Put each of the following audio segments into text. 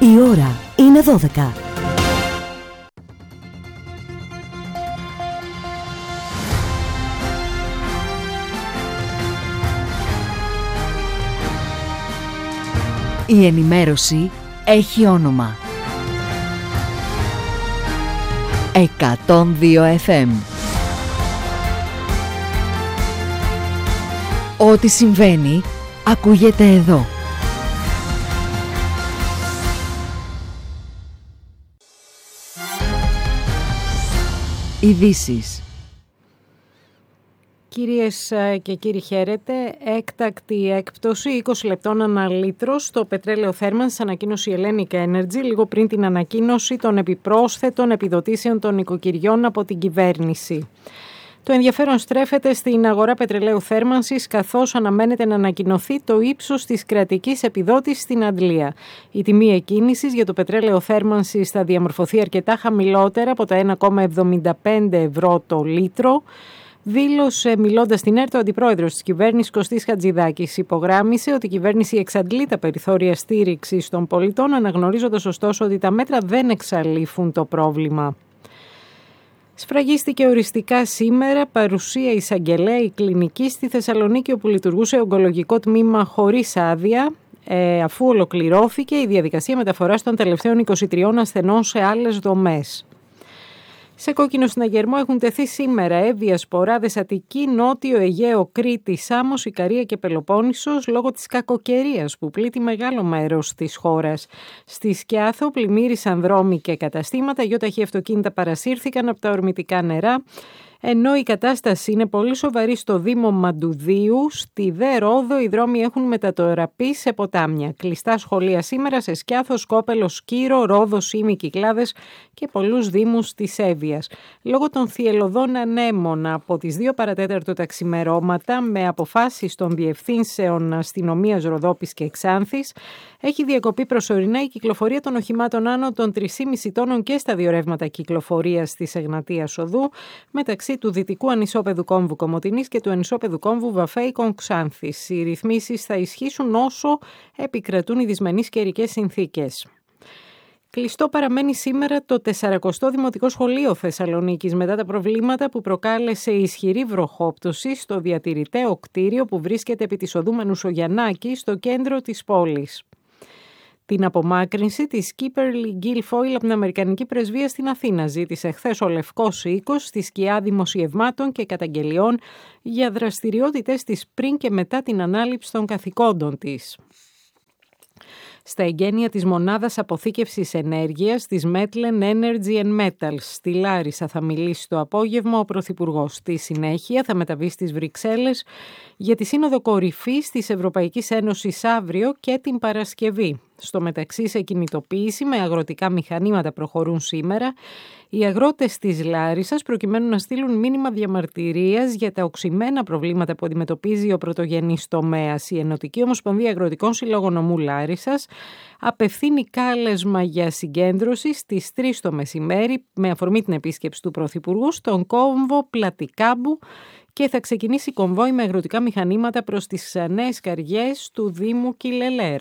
Η ώρα είναι 12. Η ενημέρωση έχει όνομα. 102 FM. Ό,τι συμβαίνει, ακούγεται εδώ. Ειδήσεις. Κυρίες και κύριοι, χαίρετε. Έκτακτη έκπτωση 20 λεπτών ανά λίτρο στο πετρέλαιο θέρμανσης, ανακοίνωσε η Hellenic Energy λίγο πριν την ανακοίνωση των επιπρόσθετων επιδοτήσεων των νοικοκυριών από την κυβέρνηση. Το ενδιαφέρον στρέφεται στην αγορά πετρελαίου θέρμανσης, καθώς αναμένεται να ανακοινωθεί το ύψος της κρατικής επιδότησης στην Αντλία. Η τιμή εκκίνησης για το πετρέλαιο θέρμανσης θα διαμορφωθεί αρκετά χαμηλότερα από τα 1,75 ευρώ το λίτρο. Δήλωσε, μιλώντας στην ΕΡΤ, ο αντιπρόεδρος της κυβέρνησης Κωστής Χατζηδάκης. Υπογράμμισε ότι η κυβέρνηση εξαντλεί τα περιθώρια στήριξης των πολιτών, αναγνωρίζοντας ωστόσο ότι τα μέτρα δεν εξαλείφουν το πρόβλημα. Σφραγίστηκε οριστικά σήμερα παρουσία εισαγγελέα κλινική στη Θεσσαλονίκη, όπου λειτουργούσε ογκολογικό τμήμα χωρίς άδεια, αφού ολοκληρώθηκε η διαδικασία μεταφοράς των τελευταίων 23 ασθενών σε άλλες δομές. Σε κόκκινο συναγερμό έχουν τεθεί σήμερα Εύβοια, Σποράδες, Αττική, Νότιο Αιγαίο, Κρήτη, Σάμος, Ικαρία και Πελοπόννησος λόγω της κακοκαιρίας που πλήττει μεγάλο μέρος της χώρας. Στη Σκιάθο πλημμύρισαν δρόμοι και καταστήματα, ΙΟΤΑΧΗ αυτοκίνητα παρασύρθηκαν από τα ορμητικά νερά. Ενώ η κατάσταση είναι πολύ σοβαρή στο Δήμο Μαντουδίου, στη Δε Ρόδο οι δρόμοι έχουν μετατραπεί σε ποτάμια. Κλειστά σχολεία σήμερα σε Σκιάθο, Σκόπελο, Σκύρο, Ρόδο, Σύμη, Κυκλάδες και πολλούς δήμους της Εύβοιας. Λόγω των θυελλωδών ανέμων από τις 2 παρατέταρτο τα ξημερώματα, με αποφάσεις των διευθύνσεων αστυνομίας Ροδόπης και Ξάνθης, έχει διακοπεί προσωρινά η κυκλοφορία των οχημάτων άνω των 3,5 τόνων και στα 2 ρεύματα κυκλοφορίας της Εγνατίας Οδού, μεταξύ του δυτικού ανισόπεδου κόμβου Κομοτηνής και του ανισόπεδου κόμβου Βαφέικον Ξάνθης. Οι ρυθμίσεις θα ισχύσουν όσο επικρατούν οι δυσμενείς καιρικές συνθήκες. Κλειστό παραμένει σήμερα το 40ο Δημοτικό Σχολείο Θεσσαλονίκης μετά τα προβλήματα που προκάλεσε η ισχυρή βροχόπτωση στο διατηρηταίο κτίριο που βρίσκεται επί της οδού Μενουσογιαννάκη στο κέντρο της πόλης. Την απομάκρυνση της Kimberly Guilfoyle από την Αμερικανική Πρεσβεία στην Αθήνα ζήτησε χθες ο Λευκός Οίκος στη σκιά δημοσιευμάτων και καταγγελιών για δραστηριότητες της πριν και μετά την ανάληψη των καθηκόντων της. Στα εγγένεια της μονάδας αποθήκευσης ενέργειας της Metlen Energy and Metals στη Λάρισα θα μιλήσει το απόγευμα ο Πρωθυπουργός. Στη συνέχεια θα μεταβεί στις Βρυξέλλες για τη Σύνοδο Κορυφής της Ευρωπαϊκής Ένωσης αύριο και την Παρασκευή. Στο μεταξύ, σε κινητοποίηση με αγροτικά μηχανήματα προχωρούν σήμερα οι αγρότες της Λάρισσας προκειμένου να στείλουν μήνυμα διαμαρτυρίας για τα οξυμένα προβλήματα που αντιμετωπίζει ο πρωτογενής τομέας. Η Ενωτική Ομοσπονδία Αγροτικών Συλλόγων Ομού Λάρισσας απευθύνει κάλεσμα για συγκέντρωση στις 3 το μεσημέρι με αφορμή την επίσκεψη του Πρωθυπουργού στον κόμβο Πλατικάμπου και θα ξεκινήσει κομβόι με αγροτικά μηχανήματα προς τις νέες καριές του Δήμου Κιλελέρ.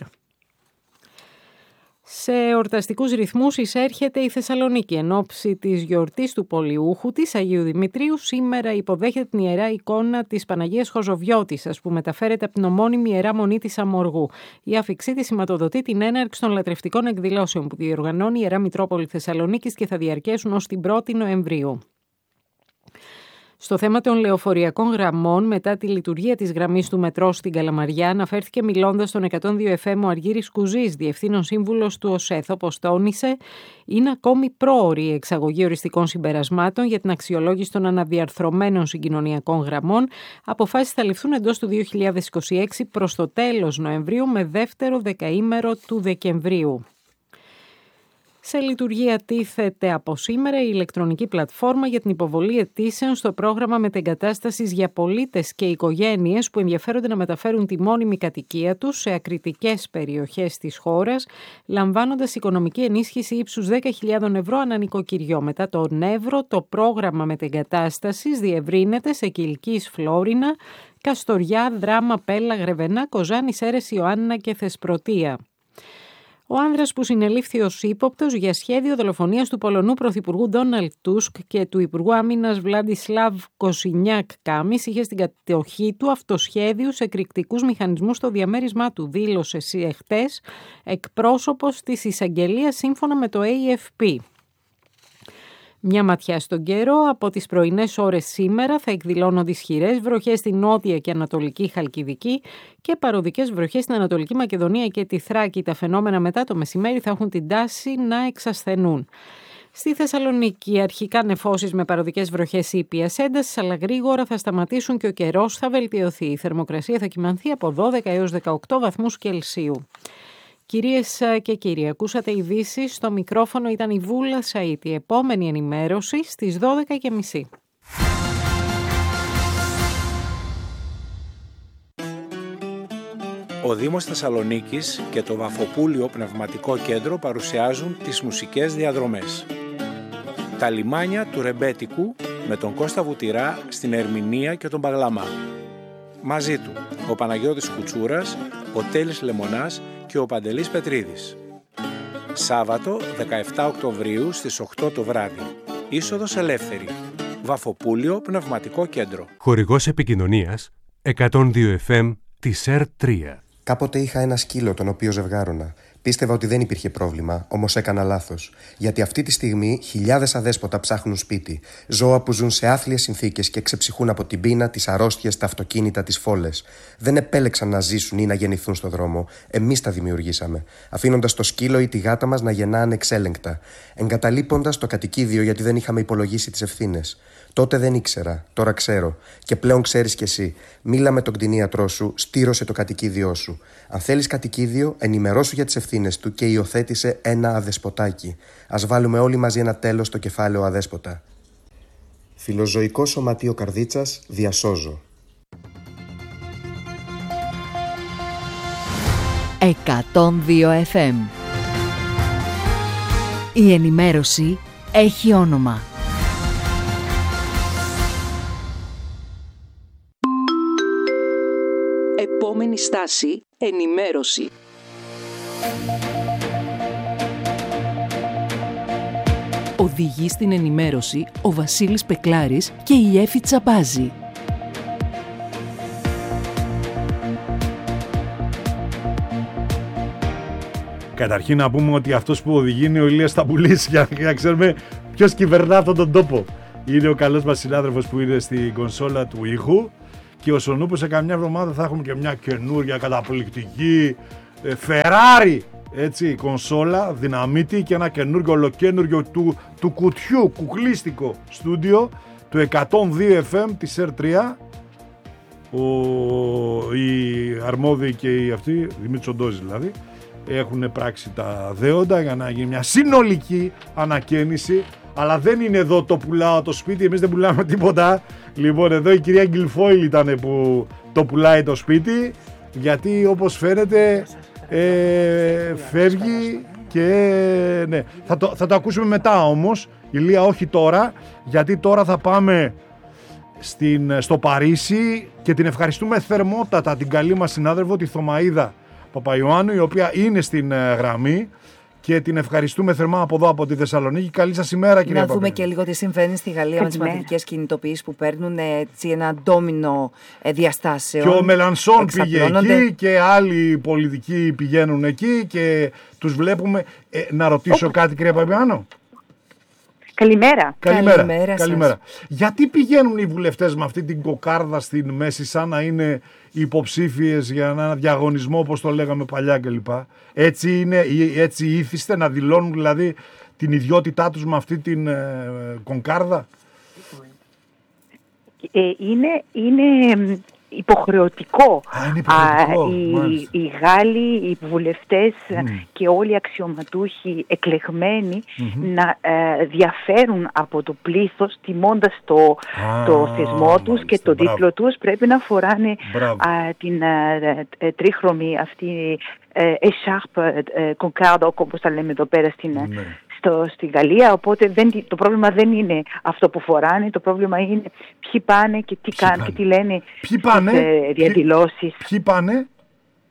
Σε εορταστικούς ρυθμούς εισέρχεται η Θεσσαλονίκη. Εν ώψη της γιορτής του Πολιούχου της Αγίου Δημητρίου, σήμερα υποδέχεται την ιερά εικόνα της Παναγίας Χοζοβιώτισσας που μεταφέρεται από την ομώνυμη Ιερά Μονή της Αμοργού. Η άφιξή της σηματοδοτεί την έναρξη των λατρευτικών εκδηλώσεων που διοργανώνει η Ιερά Μητρόπολη Θεσσαλονίκης και θα διαρκέσουν ως την 1η Νοεμβρίου. Στο θέμα των λεωφοριακών γραμμών, μετά τη λειτουργία της γραμμής του μετρό στην Καλαμαριά, αναφέρθηκε μιλώντας στον 102 FM ο Αργύρης Κουζής, διευθύνων σύμβουλος του ΟΣΕΘ, όπως τόνισε, είναι ακόμη πρόωρη η εξαγωγή οριστικών συμπερασμάτων για την αξιολόγηση των αναδιαρθρωμένων συγκοινωνιακών γραμμών. Αποφάσεις θα ληφθούν εντός του 2026 προς το τέλος Νοεμβρίου με δεύτερο δεκαήμερο του Δεκεμβρίου. Σε λειτουργία τίθεται από σήμερα η ηλεκτρονική πλατφόρμα για την υποβολή αιτήσεων στο πρόγραμμα μετεγκατάστασης για πολίτες και οικογένειες που ενδιαφέρονται να μεταφέρουν τη μόνιμη κατοικία τους σε ακριτικές περιοχές της χώρας, λαμβάνοντας οικονομική ενίσχυση ύψους 10.000 ευρώ ανά νοικοκυριό. Μετά τον Εύρο, το πρόγραμμα μετεγκατάστασης διευρύνεται σε Κιλκής, Φλόρινα, Καστοριά, Δράμα, Πέλα, Γρεβενά, Κοζάνη, Σέρες, Ιωάννα και Θεσπρωτεία. Ο άνδρας που συνελήφθη ως ύποπτος για σχέδιο δολοφονίας του Πολωνού Πρωθυπουργού Ντόναλντ Τούσκ και του Υπουργού Άμυνας Βλάντισλαβ Κοσινιάκ-Κάμις είχε στην κατοχή του αυτοσχέδιου σε εκρηκτικούς μηχανισμούς στο διαμέρισμά του, δήλωσε χτες εκπρόσωπος της εισαγγελίας σύμφωνα με το AFP. Μια ματιά στον καιρό. Από τις πρωινές ώρες σήμερα θα εκδηλώνονται ισχυρές βροχές στην νότια και ανατολική Χαλκιδική και παροδικές βροχές στην Ανατολική Μακεδονία και τη Θράκη. Τα φαινόμενα μετά το μεσημέρι θα έχουν την τάση να εξασθενούν. Στη Θεσσαλονίκη αρχικά νεφώσεις με παροδικές βροχές ήπιας έντασης, αλλά γρήγορα θα σταματήσουν και ο καιρός θα βελτιωθεί. Η θερμοκρασία θα κυμανθεί από 12 έως 18 βαθμούς Κελσίου. Κυρίες και κύριοι, ακούσατε ειδήσεις. Στο μικρόφωνο ήταν η Βούλα Σαΐτη. Επόμενη ενημέρωση στις 12:30. Ο Δήμος Θεσσαλονίκης και το Βαφοπούλιο Πνευματικό Κέντρο παρουσιάζουν τις μουσικές διαδρομές. Τα λιμάνια του Ρεμπέτικου με τον Κώστα Βουτυρά στην Ερμηνεία και τον Παγλαμά. Μαζί του ο Παναγιώτης Κουτσούρας, ο Τέλης Λεμονάς και ο Παντελής Πετρίδης. Σάββατο 17 Οκτωβρίου στις 8 το βράδυ. Είσοδος ελεύθερη. Βαφοπούλιο Πνευματικό Κέντρο. Χορηγός επικοινωνίας 102 FM της ΕΡΤ3. Κάποτε είχα ένα σκύλο τον οποίο ζευγάρωνα. Πίστευα ότι δεν υπήρχε πρόβλημα, όμως έκανα λάθος. Γιατί αυτή τη στιγμή χιλιάδες αδέσποτα ψάχνουν σπίτι. Ζώα που ζουν σε άθλιες συνθήκες και ξεψυχούν από την πείνα, τις αρρώστιες, τα αυτοκίνητα, τις φόλες. Δεν επέλεξαν να ζήσουν ή να γεννηθούν στον δρόμο. Εμείς τα δημιουργήσαμε. Αφήνοντας το σκύλο ή τη γάτα μας να γεννά ανεξέλεγκτα. Εγκαταλείποντας το κατοικίδιο γιατί δεν είχαμε υπολογίσει τις ευθύνες. Τότε δεν ήξερα, τώρα ξέρω. Και πλέον ξέρεις κι εσύ. Μίλα με τον κτηνίατρό σου, στήρωσε το κατοικίδιό σου. Αν θέλεις κατοικίδιο, ενημερώσου για τις ευθύνες του και υιοθέτησε ένα αδεσποτάκι. Ας βάλουμε όλοι μαζί ένα τέλος στο κεφάλαιο αδέσποτα. Φιλοζωικό Σωματείο Καρδίτσας, διασώζω. 102 FM. Η ενημέρωση έχει όνομα. Επόμενη στάση, ενημέρωση. Οδηγεί στην ενημέρωση ο Βασίλης Πεκλάρης και η Έφη Τσαμπάζη. Καταρχήν να πούμε ότι αυτός που οδηγεί είναι ο Ηλίας Σταμπουλής, για να ξέρουμε ποιος κυβερνά αυτόν τον τόπο. Είναι ο καλός μας συνάδελφος που είναι στην κονσόλα του ήχου. Και ο Σονούπου σε καμιά εβδομάδα θα έχουμε και μια καινούρια καταπληκτική Ferrari, έτσι, κονσόλα, δυναμίτη και ένα καινούργιο ολοκένουργιο του κουτιού, κουκλίστικο στούντιο του 102 FM της ΕΡΤ3. Οι αρμόδιοι και οι αυτοί, Δημήτρης Οντόζης δηλαδή, έχουν πράξει τα δέοντα για να γίνει μια συνολική ανακαίνιση. Αλλά δεν είναι εδώ το πουλάω το σπίτι, εμείς δεν πουλάμε τίποτα. Λοιπόν, εδώ η κυρία Γκυλφόιλ ήταν που το πουλάει το σπίτι, γιατί όπως φαίνεται φεύγει και ναι. Θα το ακούσουμε μετά όμως, Ηλία, όχι τώρα, γιατί τώρα θα πάμε στο Παρίσι και την ευχαριστούμε θερμότατα την καλή μας συνάδελφο, τη Θωμαΐδα Παπαϊωάννου, η οποία είναι στην γραμμή. Και την ευχαριστούμε θερμά από εδώ, από τη Θεσσαλονίκη. Καλή σας ημέρα, κυρία Παπαϊωάννου. Να δούμε και λίγο τι συμβαίνει στη Γαλλία με τις μαθητικές κινητοποιήσεις που παίρνουν έτσι ένα ντόμινο διαστάσεων. Και ο Μελανσόν πήγε εκεί και άλλοι πολιτικοί πηγαίνουν εκεί και τους βλέπουμε. Να ρωτήσω κάτι, κυρία Παπαϊωάννου. Καλημέρα. Καλημέρα. Γιατί πηγαίνουν οι βουλευτές με αυτή την κοκάρδα στην μέση, σαν να είναι υποψήφιες για ένα διαγωνισμό, όπως το λέγαμε παλιά κλπ. Έτσι ήθιστε να δηλώνουν δηλαδή την ιδιότητά τους με αυτή την κοκάρδα. Είναι υποχρεωτικό. Οι Γάλλοι, οι βουλευτές και όλοι οι αξιωματούχοι εκλεγμένοι να διαφέρουν από το πλήθος, τιμώντας το θεσμό τους και το τίτλο τους. Πρέπει να φοράνε την τρίχρωμη αυτή écharpe κοκάρδα, όπως τα λέμε εδώ πέρα στη Γαλλία, οπότε το πρόβλημα δεν είναι αυτό που φοράνε, το πρόβλημα είναι ποιοι πάνε και τι κάνουν και τι λένε στις διαδηλώσεις. Ποιοι πάνε?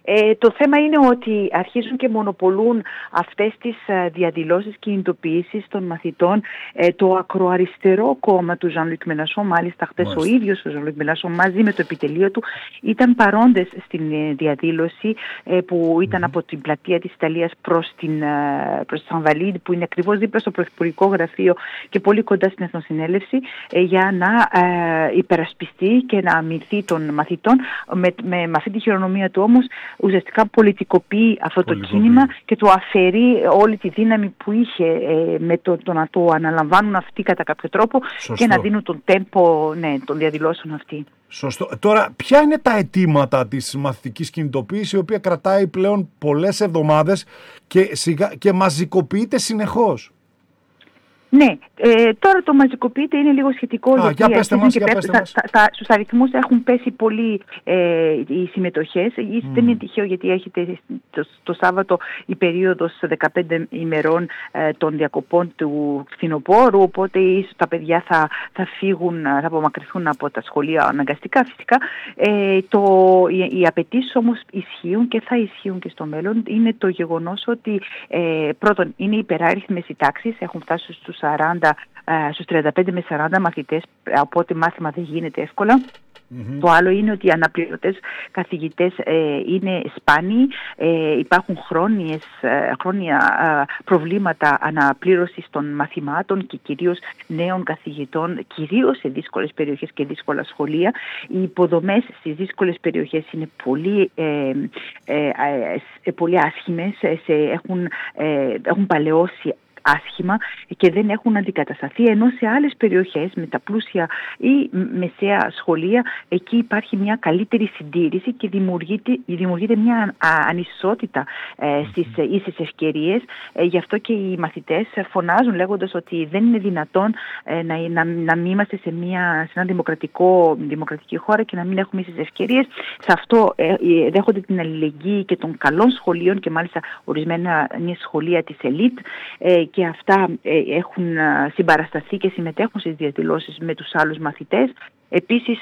Το θέμα είναι ότι αρχίζουν και μονοπολούν αυτές τις διαδηλώσεις κινητοποιήσεις των μαθητών. Το ακροαριστερό κόμμα του Jean-Luc Mélenchon, μάλιστα χθες ο ίδιος ο Jean-Luc Mélenchon μαζί με το επιτελείο του ήταν παρόντες στην διαδήλωση που ήταν από την πλατεία της Ιταλίας προς την Invalides, που είναι ακριβώς δίπλα στο Πρωθυπουργικό Γραφείο και πολύ κοντά στην Εθνοσυνέλευση, για να υπερασπιστεί και να αμυνθεί των μαθητών. Με αυτή τη χειρονομία του όμως ουσιαστικά πολιτικοποιεί αυτό το κίνημα και του αφαιρεί όλη τη δύναμη που είχε με το να το αναλαμβάνουν αυτοί κατά κάποιο τρόπο. Σωστό. Και να δίνουν τον τέμπο των διαδηλώσεων αυτή. Σωστό. Τώρα, ποια είναι τα αιτήματα της μαθητικής κινητοποίησης, η οποία κρατάει πλέον πολλές εβδομάδες και μαζικοποιείται συνεχώς? Ναι, τώρα το μαζικοποιείται είναι λίγο σχετικό. Στους αριθμούς έχουν πέσει πολύ οι συμμετοχές. Δεν είναι τυχαίο, γιατί έχετε το Σάββατο η περίοδος 15 ημερών των διακοπών του φθινοπόρου, οπότε ίσως τα παιδιά θα φύγουν, θα απομακρυνθούν από τα σχολεία αναγκαστικά φυσικά. Οι απαιτήσεις όμως ισχύουν και θα ισχύουν και στο μέλλον. Είναι το γεγονός ότι πρώτον είναι υπεράριθμες οι τάξεις, έχουν φτάσει στους 35 με 40 μαθητές, οπότε μάθημα δεν γίνεται εύκολα. Το άλλο είναι ότι οι αναπληρωτές καθηγητές είναι σπάνιοι, υπάρχουν χρόνια προβλήματα αναπλήρωσης των μαθημάτων και κυρίως νέων καθηγητών, κυρίως σε δύσκολες περιοχές και δύσκολα σχολεία. Οι υποδομές στις δύσκολες περιοχές είναι πολύ άσχημες, έχουν παλαιώσει άσχημα και δεν έχουν αντικατασταθεί, ενώ σε άλλες περιοχές με τα πλούσια ή μεσαία σχολεία εκεί υπάρχει μια καλύτερη συντήρηση και δημιουργείται μια ανισότητα στις ίσες ευκαιρίες. Γι' αυτό και οι μαθητές φωνάζουν λέγοντας ότι δεν είναι δυνατόν να μην είμαστε σε ένα δημοκρατική χώρα και να μην έχουμε ίσες ευκαιρίες. Σε αυτό δέχονται την αλληλεγγύη και των καλών σχολείων και μάλιστα ορισμένα σχολεία της ελίτ, και αυτά έχουν συμπαρασταθεί και συμμετέχουν στις διαδηλώσεις με τους άλλους μαθητές. Επίσης,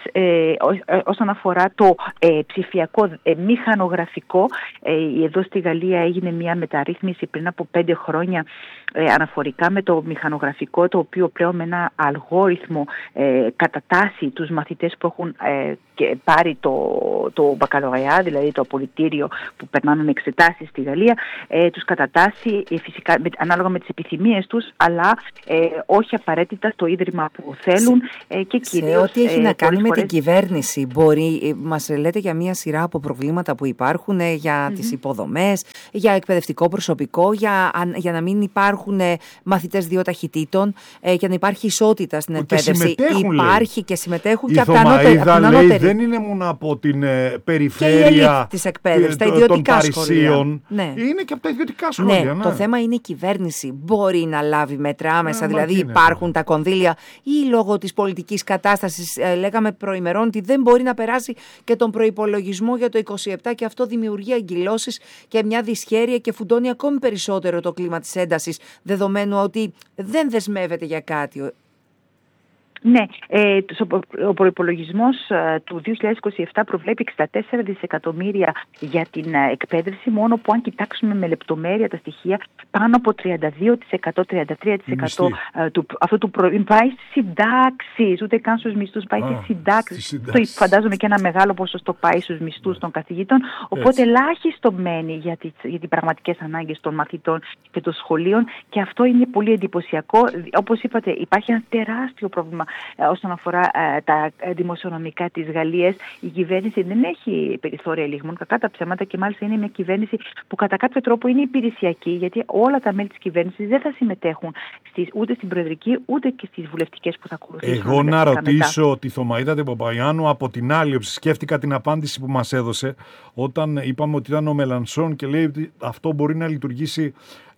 όσον αφορά το ψηφιακό μηχανογραφικό, εδώ στη Γαλλία έγινε μια μεταρρύθμιση πριν από 5 χρόνια αναφορικά με το μηχανογραφικό, το οποίο πλέον με ένα αλγόριθμο κατατάσσει τους μαθητές που έχουν πάρει το μπακαλωριά, δηλαδή το απολυτήριο που περνάνε με εξετάσεις στη Γαλλία, τους κατατάσσει φυσικά ανάλογα με τις επιθυμίες τους, αλλά όχι απαραίτητα στο ίδρυμα που θέλουν και κυρίως... Ό,τι έχει να κάνει με την κυβέρνηση, μας λέτε για μια σειρά από προβλήματα που υπάρχουν για τις υποδομές, για εκπαιδευτικό προσωπικό, για να μην υπάρχουν μαθητές 2 ταχυτήτων, για να υπάρχει ισότητα στην εκπαίδευση. Υπάρχει και συμμετέχουν και από την ανώτερη. Δεν είναι μόνο από την περιφέρεια της εκπαίδευσης, τα ιδιωτικά σχολεία. Είναι και από τα ιδιωτικά σχολεία. Το θέμα είναι η κυβέρνηση. Μπορεί να λάβει μέτρα άμεσα, δηλαδή υπάρχουν τα κονδύλια, ή λόγω της πολιτικής κατάστασης, λέγαμε προημερών ότι δεν μπορεί να περάσει και τον προϋπολογισμό για το 27 και αυτό δημιουργεί αγκυλώσεις και μια δυσχέρεια και φουντώνει ακόμη περισσότερο το κλίμα της έντασης, δεδομένου ότι δεν δεσμεύεται για κάτι. Ναι, ο προϋπολογισμός του 2027 προβλέπει 64 δισεκατομμύρια για την εκπαίδευση, μόνο που αν κοιτάξουμε με λεπτομέρεια τα στοιχεία, πάνω από 32%, 33% αυτού του πάει στις συντάξεις, ούτε καν στους μισθούς, πάει στις συντάξεις. Φαντάζομαι και ένα μεγάλο ποσοστό πάει στους μισθούς των καθηγητών, οπότε ελάχιστο μένει για τις πραγματικές ανάγκες των μαθητών και των σχολείων, και αυτό είναι πολύ εντυπωσιακό. Όπως είπατε, υπάρχει ένα τεράστιο πρόβλημα όσον αφορά τα δημοσιονομικά της Γαλλίας. Η κυβέρνηση δεν έχει περιθώρια ελιγμών, κακά τα ψέματα, και μάλιστα είναι μια κυβέρνηση που κατά κάποιο τρόπο είναι υπηρεσιακή, γιατί όλα τα μέλη της κυβέρνησης δεν θα συμμετέχουν ούτε στην προεδρική ούτε και στις βουλευτικές που θα ακολουθήσουν. Εγώ να ρωτήσω τη Θωμαΐδα Τεμποπαγιάννου από την άλλη όψη. Σκέφτηκα την απάντηση που μας έδωσε όταν είπαμε ότι ήταν ο Μελανσόν και λέει ότι αυτό μπορεί να λειτουργήσει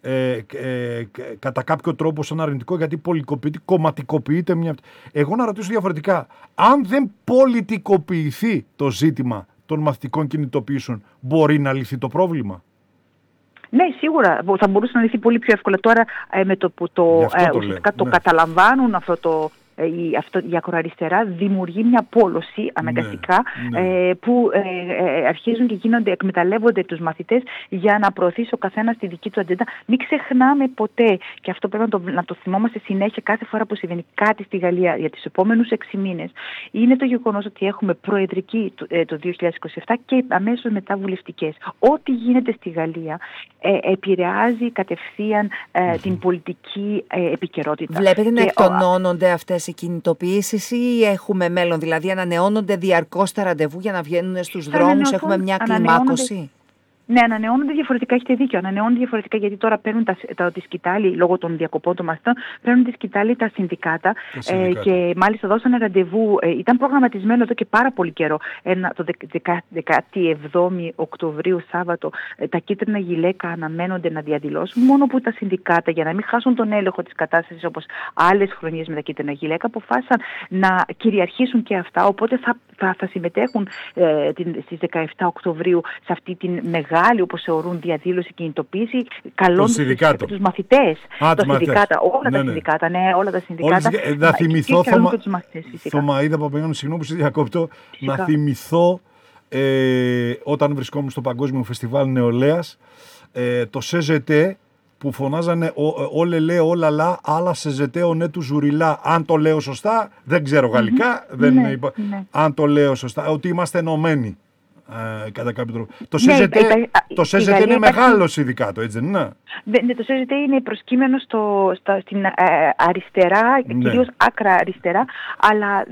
κατά κάποιο τρόπο σαν αρνητικό, γιατί κομματικοποιείται μια... Εγώ να ρωτήσω διαφορετικά, αν δεν πολιτικοποιηθεί το ζήτημα των μαθητικών κινητοποιήσεων, μπορεί να λυθεί το πρόβλημα? Ναι, σίγουρα θα μπορούσε να λυθεί πολύ πιο εύκολα. Τώρα με το που ουσιαστικά το καταλαμβάνουν αυτό η ακροαριστερά δημιουργεί μια πόλωση αναγκαστικά που αρχίζουν και εκμεταλλεύονται τους μαθητές για να προωθήσει ο καθένας τη δική του ατζέντα. Μην ξεχνάμε ποτέ, και αυτό πρέπει να το θυμόμαστε συνέχεια κάθε φορά που συμβαίνει κάτι στη Γαλλία για τους επόμενους 6 μήνες, είναι το γεγονός ότι έχουμε προεδρική το 2027 και αμέσως μετά βουλευτικές. Ό,τι γίνεται στη Γαλλία επηρεάζει κατευθείαν την πολιτική επικαιρότητα. Βλέπετε να εκτονώνονται αυτές οι κινητοποιήσεις ή έχουμε μέλλον, δηλαδή ανανεώνονται διαρκώς τα ραντεβού για να βγαίνουν στους δρόμους, έχουμε μια κλιμάκωση? Ναι, ανανεώνονται διαφορετικά, έχετε δίκιο. Ανανεώνονται διαφορετικά γιατί τώρα παίρνουν τη σκητάλη, λόγω των διακοπών των μαθητών, παίρνουν τη σκητάλη τα συνδικάτα. Και μάλιστα δώσανε ραντεβού. Ήταν προγραμματισμένο εδώ και πάρα πολύ καιρό. Το 17η Οκτωβρίου, Σάββατο, τα κίτρινα γυλαίκα αναμένονται να διαδηλώσουν. Μόνο που τα συνδικάτα, για να μην χάσουν τον έλεγχο της κατάστασης όπως άλλες χρονιές με τα κίτρινα γυλαίκα, αποφάσισαν να κυριαρχήσουν και αυτά. Οπότε θα συμμετέχουν στις 17 Οκτωβρίου σε αυτή την μεγάλη, όπως θεωρούν, διαδήλωση, κινητοποίηση, καλώντας τους μαθητές. Όλα τα συνδικάτα. Να θυμηθώ, Θωμαΐδα Παπαγιάννου, συγγνώμη που σε διακόπτω, να θυμηθώ όταν βρισκόμουν στο Παγκόσμιο Φεστιβάλ Νεολαίας, το ΣΕΖΕΤΕ που φωνάζανε όλε λέει όλα λα, άλλα ΣΕΖΕΤΕ ο ναι του ζουριλά. Αν το λέω σωστά, δεν ξέρω γαλλικά, αν το λέω σωστά, ότι είμαστε ενωμένοι. Κατά κάποιο τρόπο. Το ΣΕΖΕΤΕ είναι μεγάλο συνδικάτο, έτσι δεν είναι? Ναι, το ΣΕΖΕΤΕ είναι προσκύμενο στην αριστερά, κυρίως άκρα αριστερά, αλλά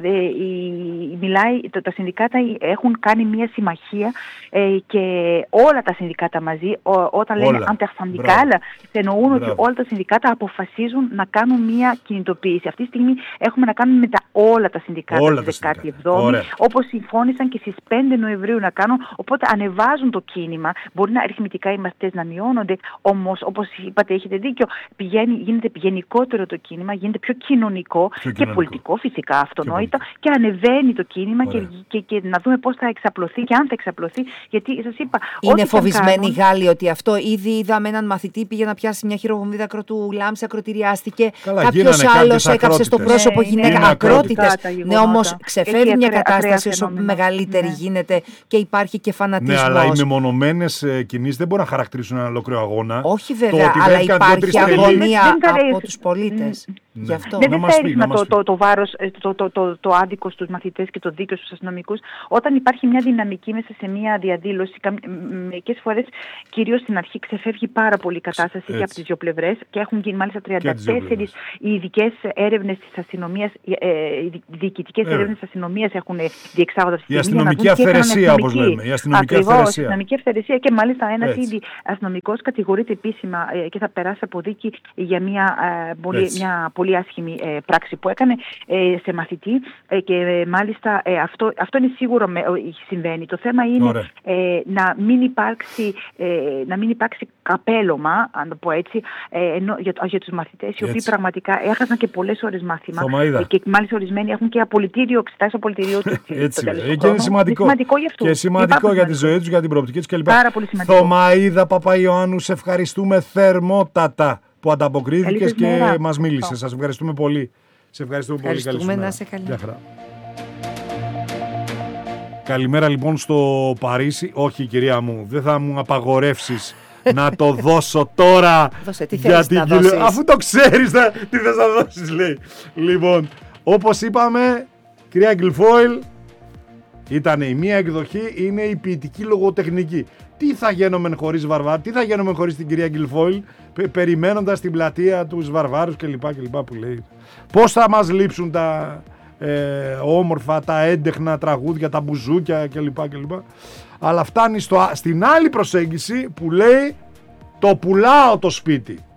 τα συνδικάτα έχουν κάνει μια συμμαχία και όλα τα συνδικάτα μαζί, όταν λένε intersyndicale, εννοούν ότι όλα τα συνδικάτα αποφασίζουν να κάνουν μια κινητοποίηση. Αυτή τη στιγμή έχουμε να κάνουμε με όλα τα συνδικάτα της 17η, όπως συμφώνησαν και στις 5 Νοεμβρίου να κάνουν. Οπότε ανεβάζουν το κίνημα. Μπορεί να αριθμητικά οι μαθητές να μειώνονται, όμως όπως είπατε, έχετε δίκιο, γίνεται γενικότερο το κίνημα, γίνεται πιο κοινωνικό και πολιτικό φυσικά, αυτονόητα, και ανεβαίνει το κίνημα και να δούμε πώς θα εξαπλωθεί και αν θα εξαπλωθεί. Γιατί σας είπα. Είναι φοβισμένοι οι Γάλλοι ότι αυτό? Ήδη είδαμε έναν μαθητή πήγε να πιάσει μια χειροβομβίδα ακροτού, λάμψη, ακροτηριάστηκε. Κάποιος άλλος έκαψε στο πρόσωπο γυναίκα. Ακρότητες. Ναι, όμως ξεφεύγει μια κατάσταση όσο μεγαλύτερη γίνεται και υπάρχει και φανατισμός. Ναι, αλλά οι μεμονωμένες κινήσεις δεν μπορούν να χαρακτηρίσουν ένα ολόκληρο αγώνα. Όχι βέβαια, αλλά υπάρχει αγωνία από τους πολίτες. Γι' αυτό. Δεν θα έριχνα το βάρος, το άδικο στους μαθητές και το δίκαιο στους αστυνομικούς. Όταν υπάρχει μια δυναμική μέσα σε μια διαδήλωση, μερικές φορές, κυρίως στην αρχή, ξεφεύγει πάρα πολύ η κατάσταση και από τις δύο πλευρές και έχουν γίνει μάλιστα 34 οι ειδικές έρευνες της αστυνομίας, οι διοικητικές έρευνες της αστυνομίας έχουν διεξάγονται αυτή τη στιγμή. Η αστυνομική αυθαιρεσία, όπως λέμε. Η αστυνομική αυθαιρεσία και μάλιστα ένας ήδη αστυνομικός κατηγορείται επίσημα και θα περάσει από δίκη για μια πολύ άσχημη πράξη που έκανε σε μαθητή και μάλιστα αυτό είναι σίγουρο συμβαίνει. Το θέμα είναι να μην υπάρξει καπέλωμα, αν το πω έτσι, για τους μαθητές, οι οποίοι πραγματικά έχασαν και πολλές ώρες μάθημα και μάλιστα ορισμένοι έχουν και απολυτήριο, εξετάσει απολυτήριο του. Έτσι, και είναι σημαντικό για αυτούς. Και σημαντικό για τη ζωή τους, για την προοπτική τους κλπ. Πάρα πολύ σημαντικό. Θωμαΐδα Παπαϊωάννου, σε ευχαριστούμε θερμότατα που ανταποκρίθηκες και μας μίλησες. Σας ευχαριστούμε πολύ. Σε ευχαριστούμε πολύ. Καλή μέρα. Καλημέρα λοιπόν στο Παρίσι. Όχι κυρία μου, δεν θα μου απαγορεύσεις να το δώσω τώρα. Δώσε, τι θέλεις να δώσεις? Αφού το ξέρεις τι θες να δώσεις, λέει. Λοιπόν, όπως είπαμε, κυρία Γκυλφόιλ, ήταν η μία εκδοχή, είναι η ποιητική λογοτεχνική. Τι θα γίνομεν χωρίς Βαρβάρ, τι θα γίνομεν χωρίς την κυρία Γκυλφόιλ, περιμένοντας την πλατεία τους Βαρβάρους κλπ. Που λέει. Πώς θα μας λείψουν τα όμορφα, τα έντεχνα τραγούδια, τα μπουζούκια κλπ. Αλλά φτάνει στην άλλη προσέγγιση που λέει το πουλάω το σπίτι.